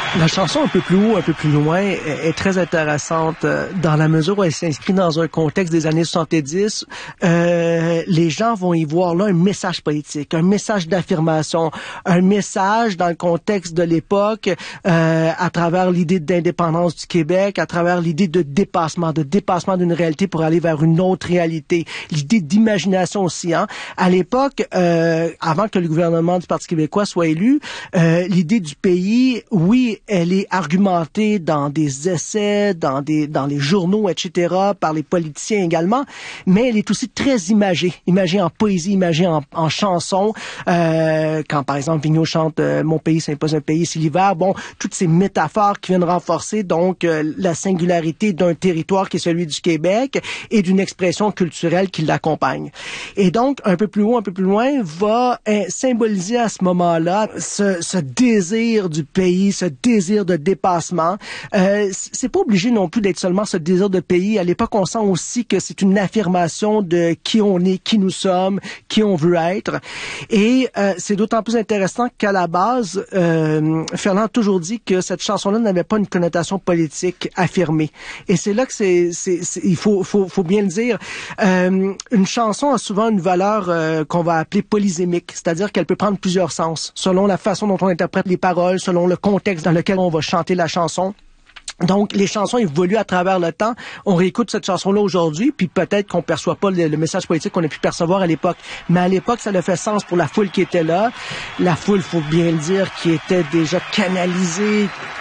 La chanson Un peu plus haut, un peu plus loin est très intéressante dans la mesure où elle s'inscrit dans un contexte des années 70. Les gens vont y voir là un message politique, un message d'affirmation, un message dans le contexte de l'époque à travers l'idée d'indépendance du Québec, à travers l'idée de dépassement d'une réalité pour aller vers une autre réalité, l'idée d'imagination aussi. Hein. À l'époque, avant que le gouvernement du Parti québécois soit élu, l'idée du pays, oui, elle est argumentée dans des essais, dans les journaux, etc., par les politiciens également, mais elle est aussi très imagée en poésie, imagée en chansons. Quand, par exemple, Vigneault chante « Mon pays, ce n'est pas un pays, c'est l'hiver », bon, toutes ces métaphores qui viennent renforcer donc la singularité d'un territoire qui est celui du Québec et d'une expression culturelle qui l'accompagne. Et donc, un peu plus haut, un peu plus loin, va symboliser à ce moment-là ce désir du pays, ce désir de dépassement. C'est pas obligé non plus d'être seulement ce désir de pays. À l'époque, on sent aussi que c'est une affirmation de qui on est, qui nous sommes, qui on veut être. Et c'est d'autant plus intéressant qu'à la base, Ferland a toujours dit que cette chanson-là n'avait pas une connotation politique affirmée. Et c'est là que il faut bien le dire. Une chanson a souvent une valeur qu'on va appeler polysémique, c'est-à-dire qu'elle peut prendre plusieurs sens, selon la façon dont on interprète les paroles, selon le contexte dans lequel on va chanter la chanson. Donc, les chansons évoluent à travers le temps. On réécoute cette chanson-là aujourd'hui, puis peut-être qu'on perçoit pas le message politique qu'on a pu percevoir à l'époque. Mais à l'époque, ça a fait sens pour la foule qui était là. La foule, faut bien le dire, qui était déjà canalisée,